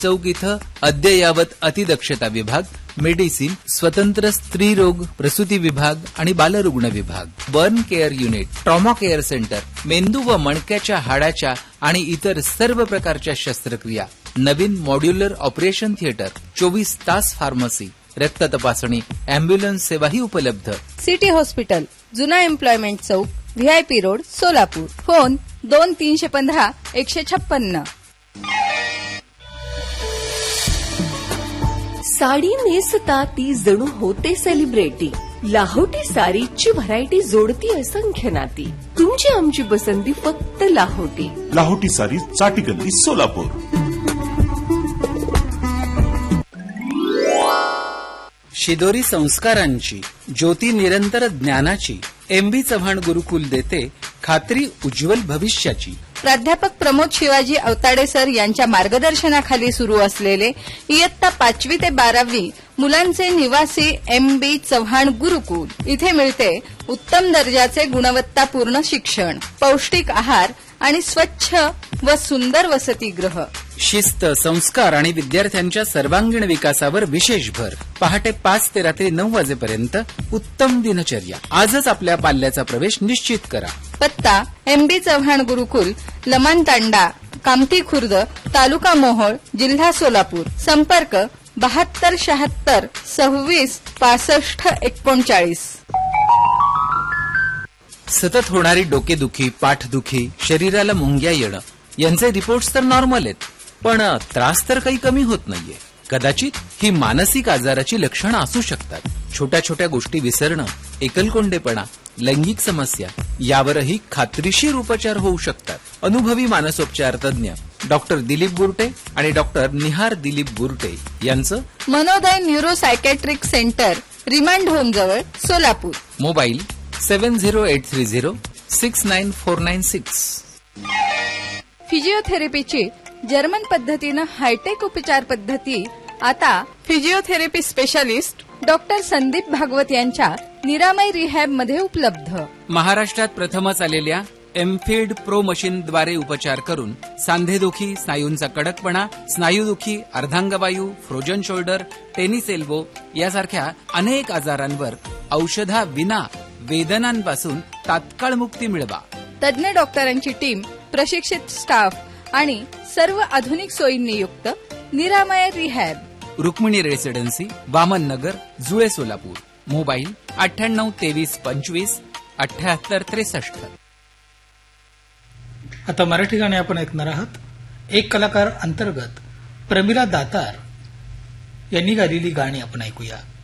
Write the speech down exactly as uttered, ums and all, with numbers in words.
चौक इथं अद्ययावत अतिदक्षता विभाग, मेडिसिन, स्वतंत्र स्त्री रोग प्रसूती विभाग आणि बालरुग्ण विभाग, burn care unit, trauma care centre, मेंदू व मणक्याच्या हाडाच्या आणि इतर सर्व प्रकारच्या शस्त्रक्रिया, नवीन मॉड्युलर ऑपरेशन थिएटर, चोवीस तास फार्मसी, रक्त तपासणी, अँब्युलन्स सेवाही उपलब्ध. सिटी हॉस्पिटल, जुना एम्प्लॉयमेंट चौक, व्हीआयपी रोड, सोलापूर. फोन दोन तीनशे पंधरा एकशे छप्पन्न. साडी नेसता ती जणू होते सेलिब्रिटी. लाहोटी सारीची व्हरायटी जोडती असंख्य नाती. तुमची आमची पसंती फक्त लाहोटी. लाहोटी सारी, चाटीगल्ली, सोलापूर. शिदोरी संस्कारांची, ज्योती निरंतर ज्ञानाची, एम बी चव्हाण गुरुकुल देते खात्री उज्ज्वल भविष्याची. प्राध्यापक प्रमोद शिवाजी अवताडे सर यांच्या मार्गदर्शनाखाली सुरू असलेले इयत्ता पाचवी ते बारावी मुलांचे निवासी एम बी चव्हाण गुरुकुल. इथे मिळते उत्तम दर्जाचे गुणवत्तापूर्ण शिक्षण, पौष्टिक आहार आणि स्वच्छ व सुंदर वसतिगृह. शिस्त, संस्कार आणि विद्यार्थ्यांच्या सर्वांगीण विकासावर विशेष भर. पहाटे पाच ते रात्री नऊ वाजेपर्यंत उत्तम दिनचर्या. आजच आपल्या पाल्याचा प्रवेश निश्चित करा. पत्ता एम बी चव्हाण गुरुकुल, लमान तांडा, कामठी खुर्द, तालुका मोहोळ, जिल्हा सोलापूर. संपर्क बहात्तर शहात्तर सव्वीस पासष्ट एकोणचाळीस. सतत होणारी डोकेदुखी, पाठदुखी, शरीराला मुंग्या येणं यांचे रिपोर्ट्स तर नॉर्मल आहेत, पण त्रास तर काही कमी होत नाहीये. कदाचित ही मानसिक आजाराची लक्षणं असू शकतात. छोट्या छोट्या गोष्टी विसरणं, एकलकोंडेपणा, लैंगिक समस्या यावरही खात्रीशीर उपचार होऊ शकतात. अनुभवी मानसोपचार तज्ञ डॉक्टर दिलीप बुरटे आणि डॉक्टर निहार दिलीप बुरटे यांचं मनोदय neuro psychiatric centre, remand home जवळ, Solapur. Mobile seven zero eight three zero six nine four nine six. फिजिओथेरपीची German पद्धतीनं हायटेक उपचार पद्धती आता physiotherapy specialist doctor Sandeep Bhagwat यांच्या निरामय रिहॅब मध्ये उपलब्ध. महाराष्ट्रात प्रथमच आलेल्या एमफिल्ड प्रो मशीनद्वारे उपचार करून सांधेदुखी, स्नायूंचा कडकपणा, स्नायूदुखी, अर्धांगवायू, फ्रोजन शोल्डर, टेनिस एल्बो यासारख्या अनेक आजारांवर औषधाविना वेदनांपासून तात्काळ मुक्ती मिळवा. तज्ञ डॉक्टरांची टीम, प्रशिक्षित स्टाफ आणि सर्व आधुनिक सोयींनी युक्त निरामय रिहॅब. रुक्मिणी रेसिडेन्सी, वामन नगर, जुळे, सोलापूर. मोबाईल अठ्ठ्याण्णव तेवीस पंचवीस अठ्ठ्याहत्तर त्रेसष्ट. आता मराठी गाणे आपण ऐकणार आहात. एक कलाकार अंतर्गत प्रमिला दातार यांनी गायलेली गाणी आपण ऐकूया.